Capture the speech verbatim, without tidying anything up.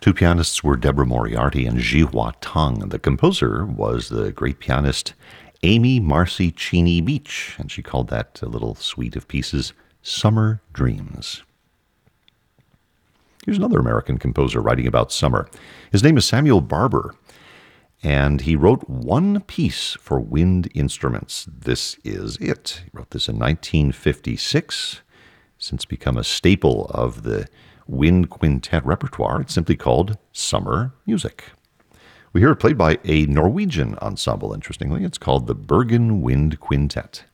two pianists were Deborah Moriarty and Ji-hwa Tang. The composer was the great pianist Amy Marcy Cheney Beach, and she called that little suite of pieces Summer Dreams. Here's another American composer writing about summer. His name is Samuel Barber, and he wrote one piece for wind instruments. This is it. He wrote this in nineteen fifty-six, since become a staple of the wind quintet repertoire. It's simply called Summer Music. We hear it played by a Norwegian ensemble, interestingly. It's called the Bergen Wind Quintet.